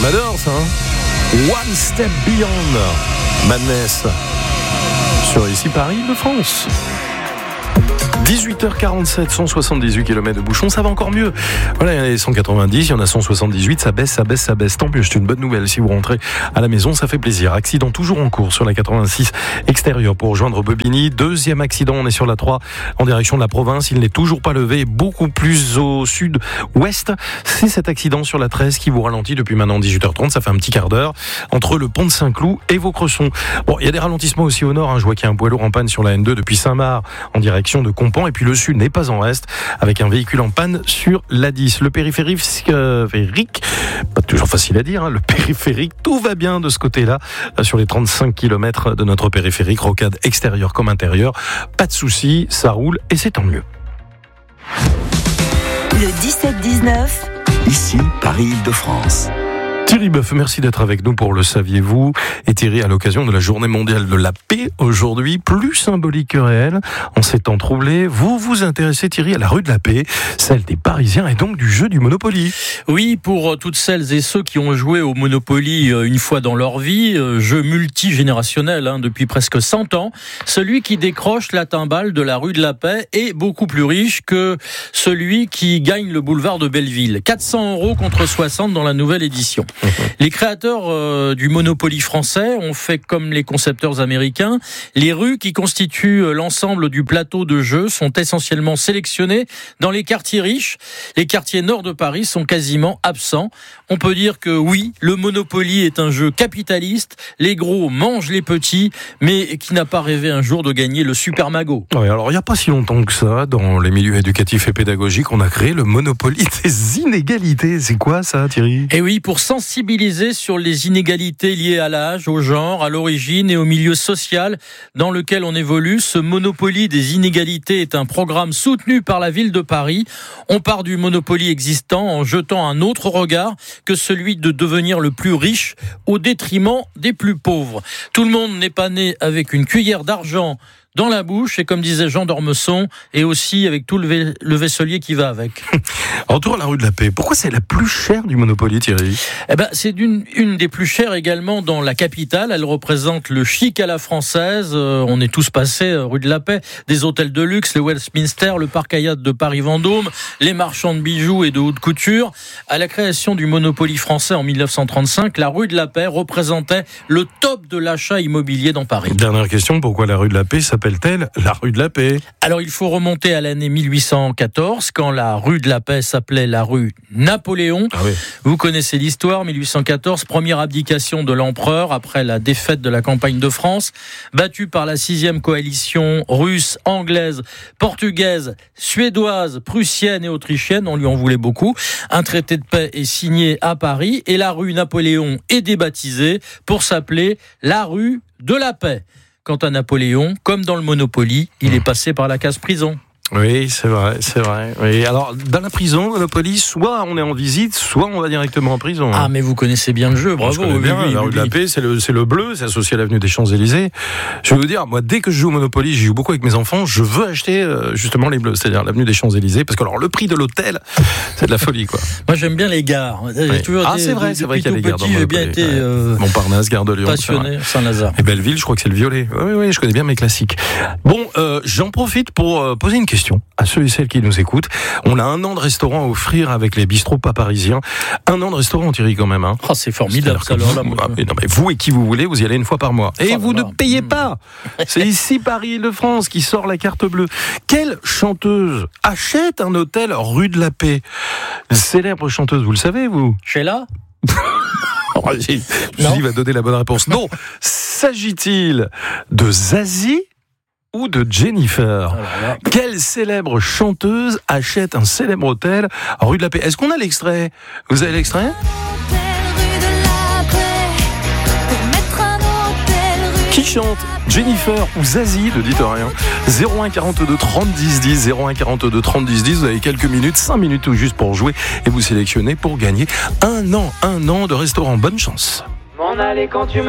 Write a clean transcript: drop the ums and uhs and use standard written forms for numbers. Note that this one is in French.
On adore ça, hein. One Step Beyond Madness sur ici Paris-Île-de-France. 18h47, 178 km de bouchons, ça va encore mieux. Voilà, il y en a 190, il y en a 178, ça baisse. Tant mieux, c'est une bonne nouvelle. Si vous rentrez à la maison, ça fait plaisir. Accident toujours en cours sur la 86 extérieure pour rejoindre Bobigny. Deuxième accident, on est sur la 3 en direction de la province. Il n'est toujours pas levé, beaucoup plus au sud-ouest. C'est cet accident sur la 13 qui vous ralentit depuis maintenant 18h30. Ça fait un petit quart d'heure entre le pont de Saint-Cloud et Vaucresson. Bon, il y a des ralentissements aussi au nord. Hein. Je vois qu'il y a un poids lourd en panne sur la N2 depuis Saint-Marc en direction de Compan. Et puis le sud n'est pas en reste avec un véhicule en panne sur l'A10. Le périphérique, pas toujours facile à dire, hein, le périphérique, tout va bien de ce côté-là sur les 35 km de notre périphérique, rocade extérieure comme intérieure. Pas de soucis, ça roule et c'est tant mieux. Le 17-19, ici Paris-Île-de-France. Thierry Boeuf, merci d'être avec nous pour Le Saviez-vous. Et Thierry, à l'occasion de la Journée mondiale de la paix, aujourd'hui, plus symbolique que réel, en ces temps troublés, vous vous intéressez, Thierry, à la rue de la paix, celle des Parisiens et donc du jeu du Monopoly. Oui, pour toutes celles et ceux qui ont joué au Monopoly une fois dans leur vie, jeu multigénérationnel depuis presque 100 ans, celui qui décroche la timbale de la rue de la Paix est beaucoup plus riche que celui qui gagne le boulevard de Belleville. 400 € contre 60 dans la nouvelle édition. Les créateurs du Monopoly français ont fait comme les concepteurs américains. Les rues qui constituent l'ensemble du plateau de jeu sont essentiellement sélectionnées dans les quartiers riches. Les quartiers nord de Paris sont quasiment absents. On peut dire que oui, le Monopoly est un jeu capitaliste. Les gros mangent les petits, mais qui n'a pas rêvé un jour de gagner le Super Mago. Oui, alors il n'y a pas si longtemps que ça, dans les milieux éducatifs et pédagogiques, on a créé le Monopoly des inégalités. C'est quoi ça, Thierry ? Et oui, pour sensibiliser sur les inégalités liées à l'âge, au genre, à l'origine et au milieu social dans lequel on évolue, ce Monopoly des inégalités est un programme soutenu par la ville de Paris. On part du Monopoly existant en jetant un autre regard que celui de devenir le plus riche au détriment des plus pauvres. Tout le monde n'est pas né avec une cuillère d'argent dans la bouche, et comme disait Jean d'Ormesson, et aussi avec tout le vaisselier qui va avec. Retour à la rue de la Paix. Pourquoi c'est la plus chère du Monopoly, Thierry ? C'est une des plus chères également dans la capitale. Elle représente le chic à la française. On est tous passés rue de la Paix. Des hôtels de luxe, le Westminster, le Parc Hyatt de Paris-Vendôme, les marchands de bijoux et de haute couture. À la création du Monopoly français en 1935, la rue de la Paix représentait le top de l'achat immobilier dans Paris. Dernière question, pourquoi la rue de la Paix s'appelle-t-elle la rue de la Paix ? Alors, il faut remonter à l'année 1814, quand la rue de la Paix s'appelait la rue Napoléon. Ah oui. Vous connaissez l'histoire, 1814, première abdication de l'empereur après la défaite de la campagne de France, battue par la 6e coalition russe, anglaise, portugaise, suédoise, prussienne et autrichienne. On lui en voulait beaucoup. Un traité de paix est signé à Paris et la rue Napoléon est débaptisée pour s'appeler la rue de la Paix. Quant à Napoléon, comme dans le Monopoly, il est passé par la case prison. Oui, c'est vrai. Oui. Alors, dans la prison, Monopoly, soit on est en visite, soit on va directement en prison. Ah, mais vous connaissez bien le jeu, bravo. Je connais bien, la rue de la Paix, c'est le bleu, c'est associé à l'avenue des Champs-Élysées. Je vais vous dire, moi, dès que je joue au Monopoly, j'y joue beaucoup avec mes enfants, je veux acheter justement les bleus, c'est-à-dire l'avenue des Champs-Élysées, parce que alors, le prix de l'hôtel, c'est de la folie, quoi. Moi, j'aime bien les gares. Oui. C'est vrai qu'il y a les gares dans J'ai bien été Montparnasse, Gare de Lyon, passionné, Saint-Lazare. Et Belleville, je crois que c'est le violet. Oui, je connais bien mes classiques. Bon, j'en profite pour poser une question à ceux et celles qui nous écoutent. On a 1 an de restaurant à offrir avec les bistrots pas parisiens. 1 an de restaurant, Thierry, quand même. Hein. Oh, c'est formidable, ça. Mais vous et qui vous voulez, vous y allez 1 fois par mois. Et vous ne payez pas. C'est ici Paris-Île-de-France qui sort la carte bleue. Quelle chanteuse achète un hôtel rue de la Paix ? Célèbre chanteuse, vous le savez, vous ? Sheila ? Il va donner la bonne réponse. Non. S'agit-il de Zazie ou de Jennifer? Quelle célèbre chanteuse achète un célèbre hôtel rue de la Paix? Est-ce qu'on a l'extrait? Vous avez l'extrait? Qui chante? Jennifer ou Zazie? Ne dites rien. 01 42 30 10 10, 01 42 30 10 10. Vous avez quelques minutes, 5 minutes tout juste pour jouer et vous sélectionnez pour gagner 1 an de restaurant. Bonne chance. M'en aller quand tu me